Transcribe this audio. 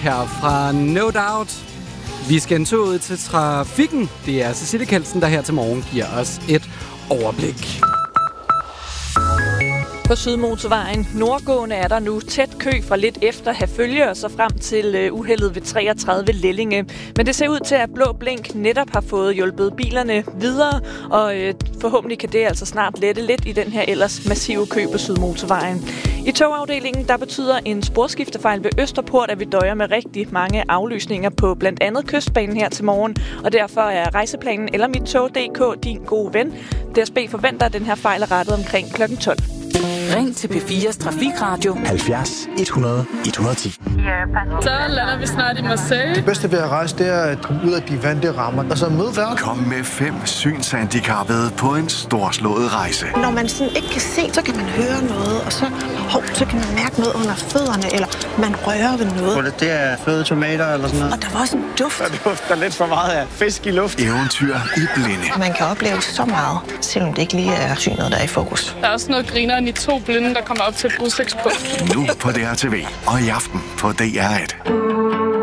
her fra No Doubt. Vi skal en tur ud til trafikken. Det er Cecilie Kelsen, der her til morgen giver os et overblik. På Sydmotorvejen nordgående er der nu tæt kø fra lidt efter Herfølge og så frem til uheldet ved 33 Lellinge. Men det ser ud til, at Blå Blink netop har fået hjulpet bilerne videre, og forhåbentlig kan det altså snart lette lidt i den her ellers massive kø på Sydmotorvejen. I togafdelingen, der betyder en sporskiftefejl ved Østerport, at vi døjer med rigtig mange aflysninger på blandt andet Kystbanen her til morgen, og derfor er rejseplanen eller mittog.dk din gode ven. DSB forventer, at den her fejl er rettet omkring kl. 12. Ring til P4's Trafikradio 70 100 110. Så lander vi snart i Marseille. Det bedste ved at rejse, det er at komme ud af de vante rammer. Og så møde verden. Kom med 5 synshandicappede på en storslået rejse. Når man sådan ikke kan se, så kan man høre noget, og så kan man mærke noget under fødderne, eller man rører ved noget. Det er fløde tomater eller sådan noget. Og der var også en duft. Der dufter lidt for meget af fisk i luft. Eventyr i blinde. Man kan opleve så meget, selvom det ikke lige er synet, der er i fokus. Der er også noget grineren i 2 blinde, der kommer op til et udsigtspunkt. Nu på DRTV og i aften på DR1.